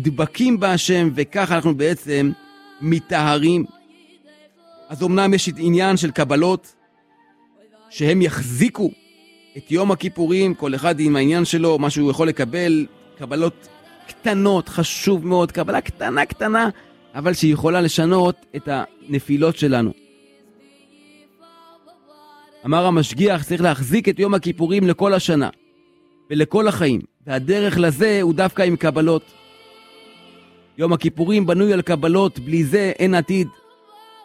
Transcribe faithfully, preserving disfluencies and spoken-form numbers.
דבקים בהשם, וכך אנחנו בעצם מתאהרים. אז אמנם יש עניין של קבלות, שהם יחזיקו את יום הכיפורים, כל אחד עם העניין שלו, מה שהוא יכול לקבל, קבלות קטנות, חשוב מאוד, קבלה קטנה קטנה, אבל שהיא יכולה לשנות את הנפילות שלנו. אמר המשגיח, צריך להחזיק את יום הכיפורים לכל השנה, ולכל החיים, והדרך לזה הוא דווקא עם קבלות. יום הכיפורים בנוי על קבלות, בלי זה אין עתיד.